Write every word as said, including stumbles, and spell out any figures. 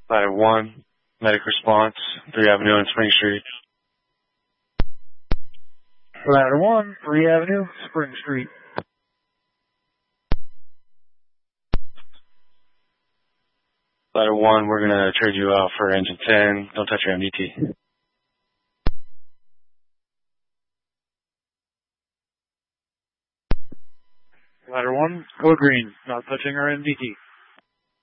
Ladder one, medic response, three Avenue and Spring Street. Ladder one, three Avenue, Spring Street. Ladder one, we're gonna trade you out for engine ten. Don't touch your M D T. Ladder one, code green, not touching our M D T.